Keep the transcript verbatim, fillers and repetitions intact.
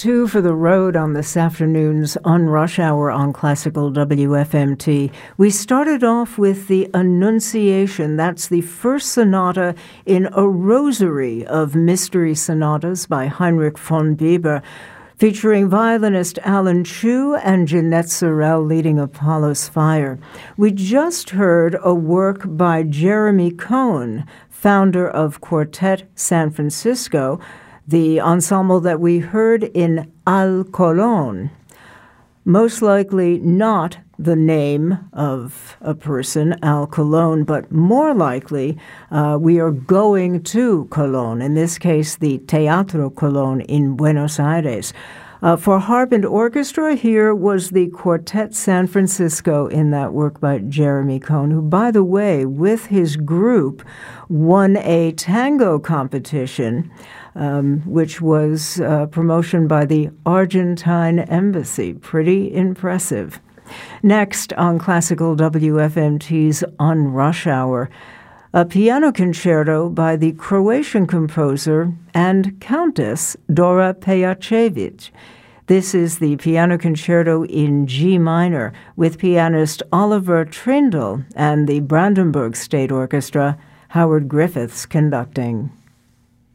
two for the road on this afternoon's On Rush Hour on Classical W F M T. We started off with the Annunciation. That's the first sonata in a rosary of mystery sonatas by Heinrich von Bieber, featuring violinist Alan Chu and Jeanette Sorel leading Apollo's Fire. We just heard a work by Jeremy Cohen, founder of Quartet San Francisco, the ensemble that we heard in Al Colón. Most likely not the name of a person, Al Colón, but more likely uh, we are going to Colón, in this case the Teatro Colón in Buenos Aires. Uh, for harp and orchestra, here was the Quartet San Francisco in that work by Jeremy Cohen, who, by the way, with his group, won a tango competition, um, which was uh, promotion by the Argentine Embassy. Pretty impressive. Next on Classical W F M T's On Rush Hour, a piano concerto by the Croatian composer and Countess Dora Pejacevic. This is the piano concerto in G minor with pianist Oliver Trindle and the Brandenburg State Orchestra, Howard Griffiths conducting.